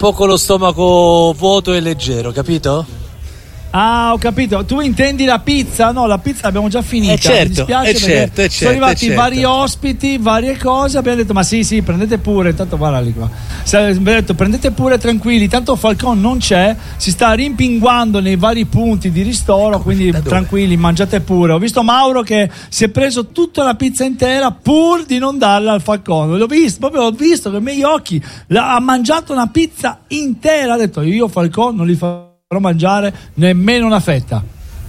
po' con lo stomaco vuoto e leggero, capito? Ah, ho capito. Tu intendi la pizza? No, la pizza l'abbiamo già finita. Certo, mi dispiace perché sono arrivati vari ospiti, varie cose. Abbiamo detto, ma sì, prendete pure. Intanto guarda lì qua. Abbiamo detto, prendete pure tranquilli. Tanto Falcon non c'è, si sta rimpinguando nei vari punti di ristoro. Quindi tranquilli, mangiate pure. Ho visto Mauro che si è preso tutta la pizza intera pur di non darla al Falcon. L'ho visto, proprio ho visto con i miei occhi. Ha mangiato una pizza intera. Ha detto, io Falcon non li farò mangiare nemmeno una fetta.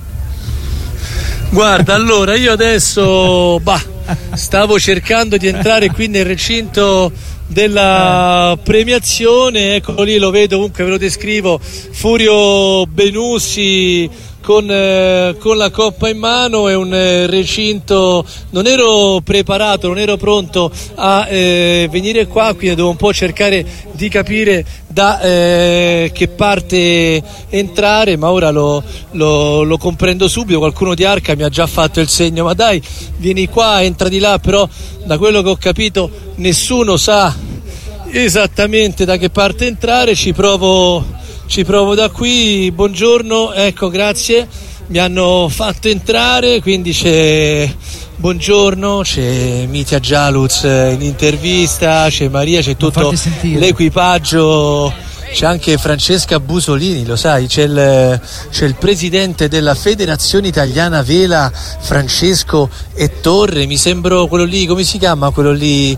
Guarda, allora io adesso stavo cercando di entrare qui nel recinto della premiazione, eccolo lì, lo vedo, comunque ve lo descrivo, Furio Benussi con la coppa in mano. È un recinto, non ero preparato, non ero pronto a venire qua, quindi devo un po' cercare di capire da che parte entrare, ma ora lo comprendo subito. Qualcuno di Arca mi ha già fatto il segno, ma dai, vieni qua, entra di là, però da quello che ho capito nessuno sa esattamente da che parte entrare. Ci provo da qui. Buongiorno, ecco, grazie, mi hanno fatto entrare, quindi buongiorno, c'è Mitja Jaluz in intervista, c'è Maria, c'è tutto l'equipaggio, c'è anche Francesca Busolini, lo sai, c'è il presidente della Federazione Italiana Vela, Francesco e Torre, mi sembra quello lì, come si chiama quello lì,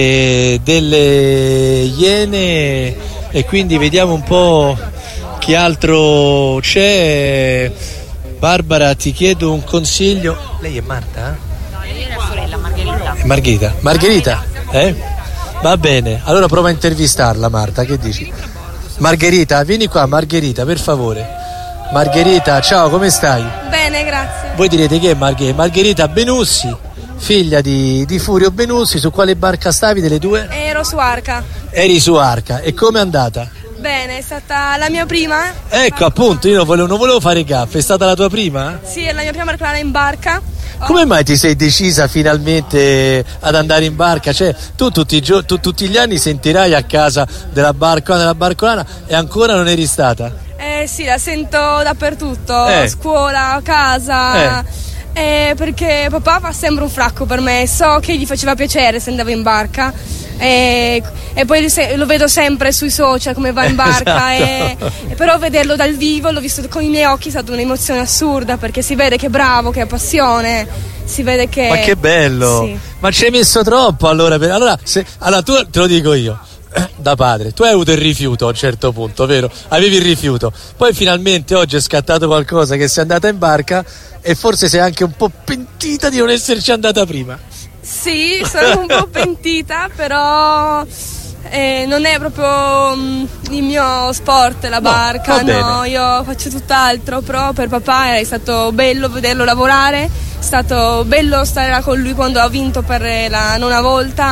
delle Iene, e quindi vediamo un po' chi altro c'è. Barbara, ti chiedo un consiglio. Lei è Marta? No, io ero sorella, Margherita. Margherita? Va bene, allora prova a intervistarla, Marta, che dici? Margherita, vieni qua, Margherita, per favore. Margherita, ciao, come stai? Bene, grazie. Voi direte chi è Margherita? Margherita Benussi, figlia di Furio Benussi. Su quale barca stavi delle due? Ero su Arca. Eri su Arca, e come è andata? Bene, è stata la mia prima. Ecco, appunto, io non volevo fare gaffe. È stata la tua prima? Sì, è la mia prima barcolana in barca. Come mai ti sei decisa finalmente ad andare in barca? Cioè, tu tutti gli anni sentirai a casa della barcolana e ancora non eri stata? Sì, la sento dappertutto, a scuola, a casa. Perché papà fa sempre un fracco per me, so che gli faceva piacere se andavo in barca, e poi lo vedo sempre sui social come va in barca. Esatto. Però vederlo dal vivo, l'ho visto con i miei occhi, è stata un'emozione assurda, perché si vede che è bravo, che ha passione, si vede che... Ma che bello! Sì. Ma ci hai messo troppo allora tu, te lo dico io, da padre, tu hai avuto il rifiuto a un certo punto, vero? Avevi il rifiuto, poi finalmente oggi è scattato qualcosa, che sei andata in barca, e forse sei anche un po' pentita di non esserci andata prima. Sì, sono un po' pentita, però non è proprio il mio sport la barca, no, io faccio tutt'altro, però per papà è stato bello vederlo lavorare, è stato bello stare là con lui quando ha vinto per la nona volta.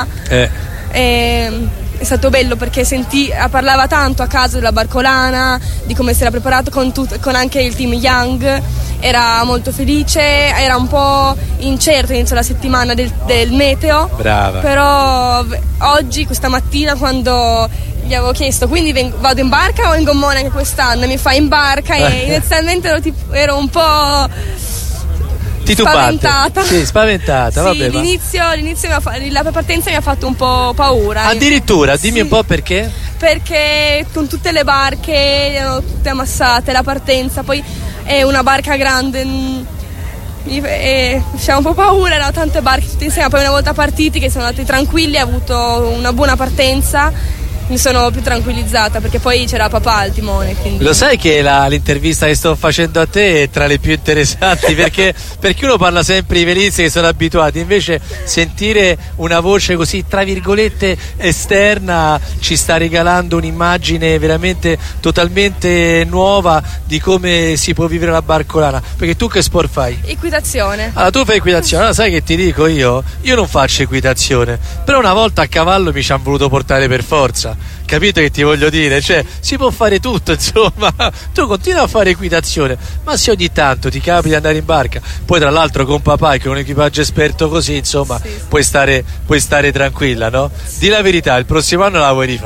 È stato bello perché parlava tanto a casa della barcolana, di come si era preparato con anche il team Young, era molto felice, era un po' incerto all'inizio della settimana del meteo. Brava. Però oggi, questa mattina, quando gli avevo chiesto quindi vado in barca o in gommone anche quest'anno, mi fa in barca, e inizialmente ero un po' spaventata. Sì, spaventata. Sì, vabbè, l'inizio la partenza mi ha fatto un po' paura. Addirittura, dimmi un po' perché? Perché con tutte le barche erano tutte ammassate, la partenza, poi è una barca grande, c'era un po' paura, erano tante barche tutte insieme, poi una volta partiti, che sono andati tranquilli, ho avuto una buona partenza, mi sono più tranquillizzata, perché poi c'era papà al timone, quindi... Lo sai che l'intervista che sto facendo a te è tra le più interessanti, perché uno parla sempre di velisti che sono abituati, invece sentire una voce così tra virgolette esterna ci sta regalando un'immagine veramente totalmente nuova di come si può vivere la barcolana. Perché tu che sport fai? Equitazione. Allora tu fai equitazione, allora sai che ti dico io non faccio equitazione, però una volta a cavallo mi ci hanno voluto portare per forza. Capito che ti voglio dire? Cioè, si può fare tutto, insomma. Tu continua a fare equitazione, ma se ogni tanto ti capita di andare in barca, poi tra l'altro con papà e con un equipaggio esperto così, insomma, sì. puoi stare tranquilla, no? Sì. Di la verità, il prossimo anno la vuoi rifare?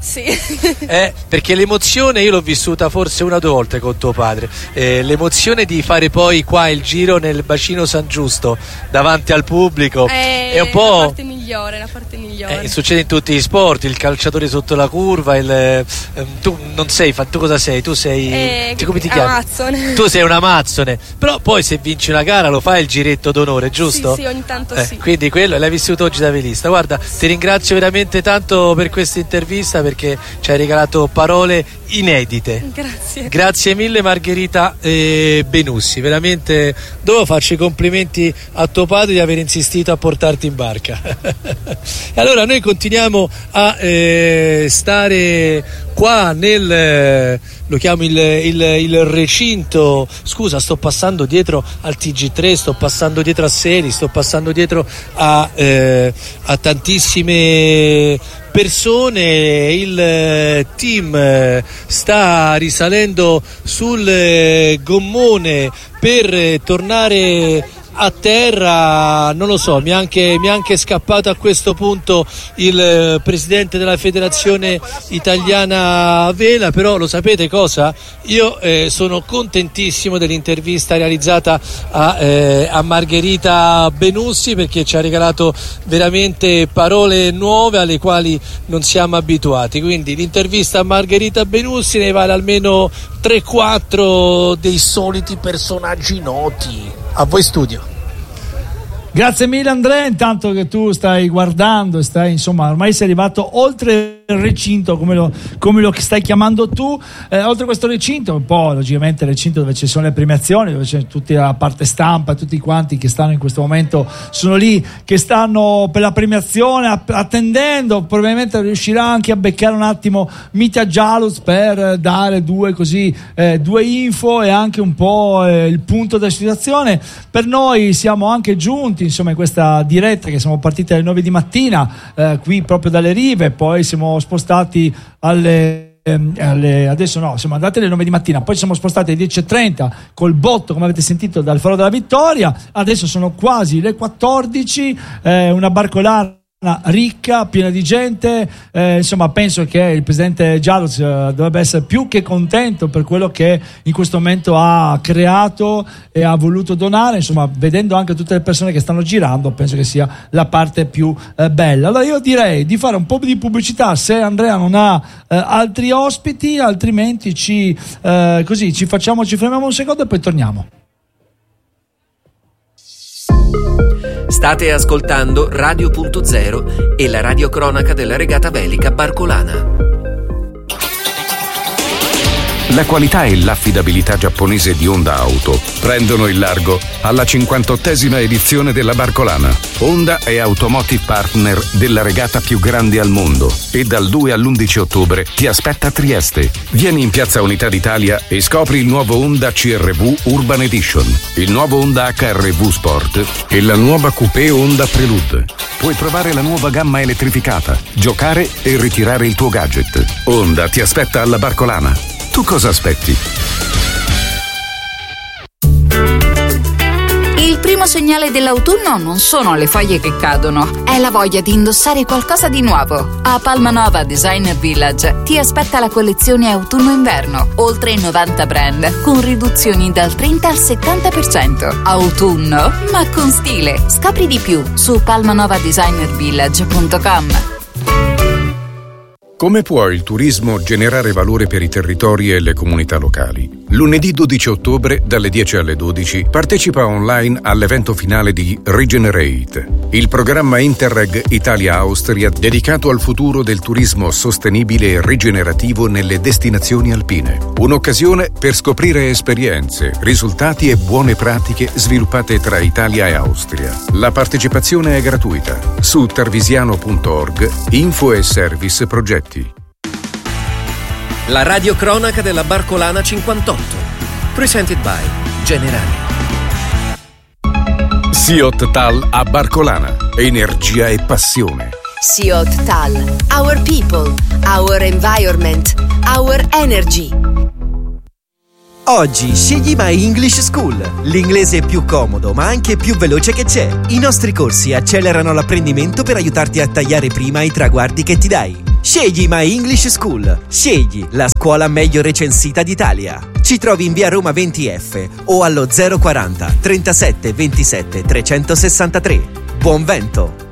Sì. Perché l'emozione io l'ho vissuta forse 1 o 2 volte con tuo padre, l'emozione di fare poi qua il giro nel bacino San Giusto davanti al pubblico è un po' la parte migliore. Succede in tutti gli sport, il calciatore sotto la curva, tu non sei, tu cosa sei? Tu sei come ti chiami? Amazzone. Tu sei un amazzone, però poi se vinci una gara lo fai il giretto d'onore, giusto? Sì, ogni tanto sì. Quindi quello l'hai vissuto oggi da velista. Guarda, ti ringrazio veramente tanto per questa intervista, perché ci hai regalato parole inedite. Grazie mille Margherita Benussi, veramente faccio i complimenti a tuo padre di aver insistito a portarti in barca. E allora noi continuiamo a stare qua nel lo chiamo il recinto. Scusa, sto passando dietro al TG3, sto passando dietro a Seli, sto passando dietro a tantissime persone. Il team sta risalendo sul gommone per tornare a terra. Non lo so, mi è anche scappato a questo punto il presidente della federazione italiana vela, però lo sapete cosa? Io sono contentissimo dell'intervista realizzata a Margherita Benussi, perché ci ha regalato veramente parole nuove alle quali non siamo abituati. Quindi l'intervista a Margherita Benussi ne vale almeno 3-4 dei soliti personaggi noti. A voi studio. Grazie mille Andrea, intanto che tu stai guardando, ormai sei arrivato oltre il recinto, come lo stai chiamando tu, oltre questo recinto, un po' logicamente il recinto dove ci sono le premiazioni, dove c'è tutta la parte stampa, tutti quanti che stanno in questo momento, sono lì, che stanno per la premiazione, attendendo, probabilmente riuscirà anche a beccare un attimo Mitja Jaluz per dare due info e anche un po' il punto della situazione. Per noi siamo anche giunti in questa diretta, che siamo partiti alle 9 di mattina qui proprio dalle rive, poi siamo spostati adesso no, siamo andati alle 9 di mattina, poi siamo spostati alle 10:30 col botto, come avete sentito, dal Faro della Vittoria. Adesso sono quasi le 14, una barcolana ricca, piena di gente, penso che il presidente Jaluz dovrebbe essere più che contento per quello che in questo momento ha creato e ha voluto donare, vedendo anche tutte le persone che stanno girando, penso che sia la parte più bella. Allora io direi di fare un po' di pubblicità, se Andrea non ha altri ospiti, altrimenti ci fermiamo un secondo e poi torniamo. State ascoltando Radio.0 e la radiocronaca della regata velica barcolana. La qualità e l'affidabilità giapponese di Honda Auto prendono il largo alla 58esima edizione della Barcolana. Honda è Automotive Partner della regata più grande al mondo e dal 2 all'11 ottobre ti aspetta a Trieste. Vieni in Piazza Unità d'Italia e scopri il nuovo Honda CR-V Urban Edition, il nuovo Honda HR-V Sport e la nuova Coupé Honda Prelude. Puoi provare la nuova gamma elettrificata, giocare e ritirare il tuo gadget. Honda ti aspetta alla Barcolana. Tu cosa aspetti? Il primo segnale dell'autunno non sono le foglie che cadono, è la voglia di indossare qualcosa di nuovo. A Palmanova Designer Village ti aspetta la collezione autunno-inverno, oltre 90 brand, con riduzioni dal 30 al 70%. Autunno, ma con stile. Scopri di più su palmanovadesignervillage.com. Come può il turismo generare valore per i territori e le comunità locali? Lunedì 12 ottobre, dalle 10 alle 12, partecipa online all'evento finale di Regenerate, il programma Interreg Italia-Austria dedicato al futuro del turismo sostenibile e rigenerativo nelle destinazioni alpine. Un'occasione per scoprire esperienze, risultati e buone pratiche sviluppate tra Italia e Austria. La partecipazione è gratuita. Su tarvisiano.org, info e service progetti. La radiocronaca della Barcolana 58. Presented by Generali. Siot Tal a Barcolana. Energia e passione. Siot Tal. Our people. Our environment. Our energy. Oggi scegli My English School, l'inglese più comodo ma anche più veloce che c'è. I nostri corsi accelerano l'apprendimento per aiutarti a tagliare prima i traguardi che ti dai. Scegli My English School. Scegli la scuola meglio recensita d'Italia. Ci trovi in via Roma 20F o allo 040 37 27 363. Buon vento!